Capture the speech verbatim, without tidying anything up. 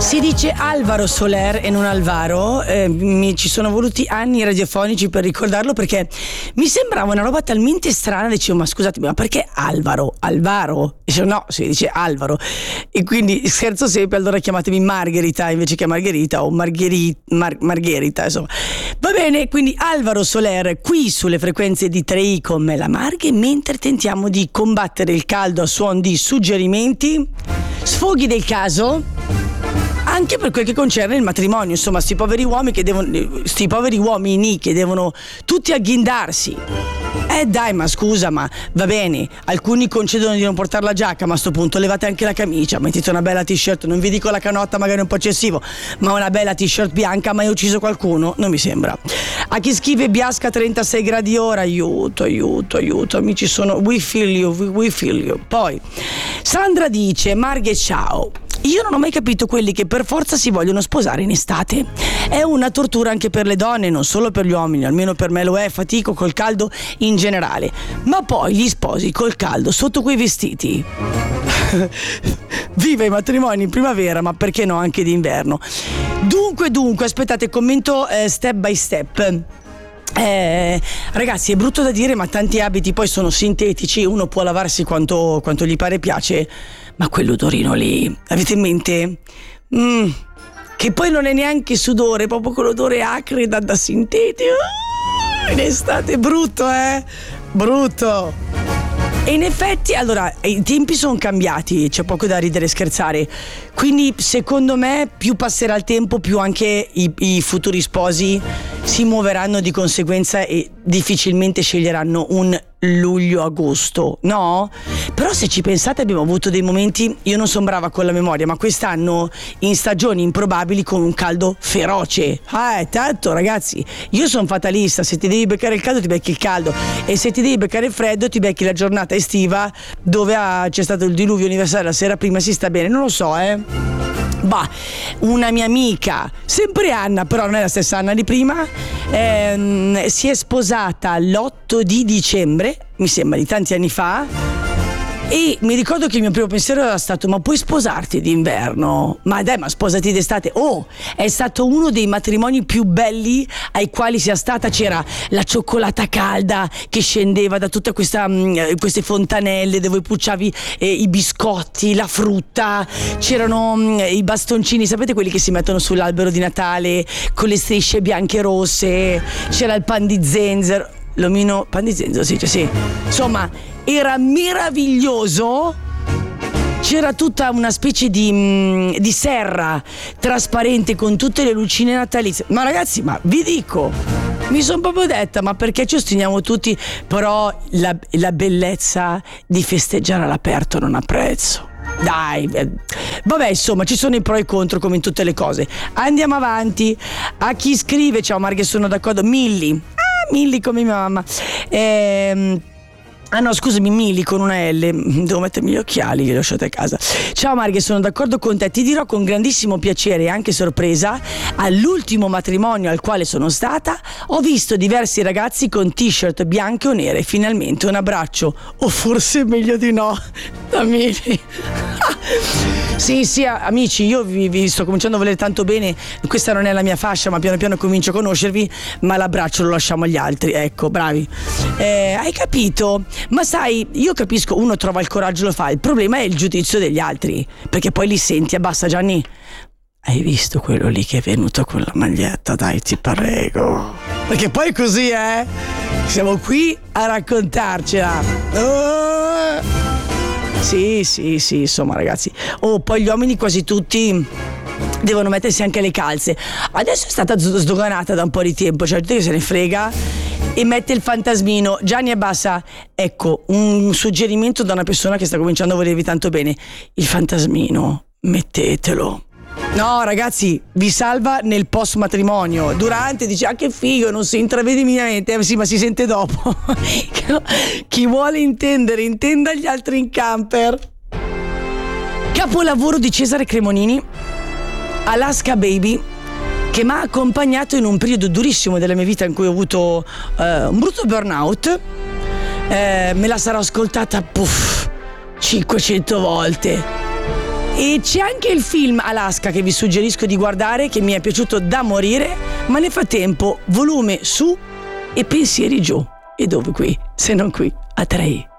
Si dice Alvaro Soler e non Alvaro, eh, mi ci sono voluti anni radiofonici per ricordarlo, perché mi sembrava una roba talmente strana. Dicevo, ma scusatemi, ma perché Alvaro? Alvaro? Dicevo, no, si dice Alvaro. E quindi scherzo sempre, allora chiamatemi Margherita invece che Margherita, o Margheri, Mar, Margherita, insomma. Va bene, quindi Alvaro Soler qui sulle frequenze di tre i con me la Marghe, mentre tentiamo di combattere il caldo a suon di suggerimenti, sfoghi del caso, anche per quel che concerne il matrimonio. Insomma, sti poveri uomini che devono sti poveri uomini che devono tutti agghindarsi. Eh dai, ma scusa, ma va bene, alcuni concedono di non portare la giacca, ma a sto punto levate anche la camicia, mettete una bella t-shirt, non vi dico la canotta magari un po' eccessivo, ma una bella t-shirt bianca. Ma hai ucciso qualcuno? Non mi sembra. A chi scrive Biasca trentasei gradi ora, aiuto, aiuto, aiuto, amici, sono we feel you, we feel you. Poi Sandra dice, Marghe ciao, io non ho mai capito quelli che per forza si vogliono sposare in estate. È una tortura anche per le donne, non solo per gli uomini, almeno per me lo è, fatico col caldo in generale. Ma poi gli sposi col caldo sotto quei vestiti. Viva i matrimoni in primavera, ma perché no anche d'inverno. Dunque, dunque, aspettate, commento eh, step by step. Eh, ragazzi, è brutto da dire, ma tanti abiti poi sono sintetici, uno può lavarsi quanto, quanto gli pare piace, ma quell'odorino lì, avete in mente? Mm, che poi non è neanche sudore, è proprio quell'odore acre da, da sintetico. In estate, brutto, eh? Brutto. E in effetti, allora, i tempi sono cambiati, c'è poco da ridere e scherzare, quindi secondo me più passerà il tempo, più anche i, i futuri sposi si muoveranno di conseguenza e difficilmente sceglieranno un luglio-agosto, no? Però se ci pensate abbiamo avuto dei momenti, io non sono brava con la memoria, ma quest'anno in stagioni improbabili con un caldo feroce. Ah, eh, tanto ragazzi, io sono fatalista, se ti devi beccare il caldo ti becchi il caldo, e se ti devi beccare il freddo ti becchi la giornata estiva dove ah, c'è stato il diluvio universale la sera prima, si sta bene, non lo so, eh. Bah, una mia amica, sempre Anna, però non è la stessa Anna di prima, ehm, si è sposata l'otto di dicembre, mi sembra di tanti anni fa, e mi ricordo che il mio primo pensiero era stato, ma puoi sposarti d'inverno? Ma dai, ma sposati d'estate. Oh, è stato uno dei matrimoni più belli ai quali sia stata. C'era la cioccolata calda che scendeva da tutte questa, mh, queste fontanelle dove pucciavi eh, i biscotti, la frutta, c'erano mh, i bastoncini, sapete quelli che si mettono sull'albero di Natale con le strisce bianche e rosse, c'era il pan di zenzero, l'omino, pan di zenzero, sì, cioè sì. Insomma, era meraviglioso. C'era tutta una specie di, mh, di serra trasparente con tutte le lucine natalizie. Ma ragazzi, ma vi dico, mi sono proprio detta, ma perché ci ostiniamo tutti? Però la, la bellezza di festeggiare all'aperto non ha prezzo. Dai, eh. Vabbè, insomma, ci sono i pro e i contro come in tutte le cose. Andiamo avanti. A chi scrive, ciao Marghe, sono d'accordo. Milli, ah, Milli come mia mamma. Ehm Ah no, scusami, Mili con una L, devo mettermi gli occhiali che li ho lasciati a casa. Ciao Marghe, sono d'accordo con te, ti dirò con grandissimo piacere e anche sorpresa, all'ultimo matrimonio al quale sono stata ho visto diversi ragazzi con t-shirt bianche o nere. Finalmente un abbraccio, o forse meglio di no, da Mili. Sì, sì, amici, io vi, vi sto cominciando a volere tanto bene, questa non è la mia fascia, ma piano piano comincio a conoscervi, ma l'abbraccio lo lasciamo agli altri, ecco, bravi. Eh, hai capito? Ma sai, io capisco, uno trova il coraggio, lo fa, il problema è il giudizio degli altri, perché poi li senti, abbassa Gianni, hai visto quello lì che è venuto con la maglietta, dai ti prego, perché poi così, eh, siamo qui a raccontarcela. Oh! Sì, sì, sì, insomma ragazzi, oh, poi gli uomini quasi tutti devono mettersi anche le calze. Adesso è stata sdoganata da un po' di tempo, cioè gente che se ne frega e mette il fantasmino. Gianni abbassa, ecco, un suggerimento da una persona che sta cominciando a volervi tanto bene, il fantasmino mettetelo. No ragazzi, vi salva nel post matrimonio. Durante dice, ah che figo, non si intravede minimamente, eh, sì, ma si sente dopo. Chi vuole intendere intenda gli altri in camper. Capolavoro di Cesare Cremonini, Alaska Baby, che mi ha accompagnato in un periodo durissimo della mia vita in cui ho avuto eh, un brutto burnout. Eh, me la sarò ascoltata puff, cinquecento volte. E c'è anche il film Alaska che vi suggerisco di guardare, che mi è piaciuto da morire, ma nel frattempo volume su e pensieri giù. E dove qui, se non qui, a tre.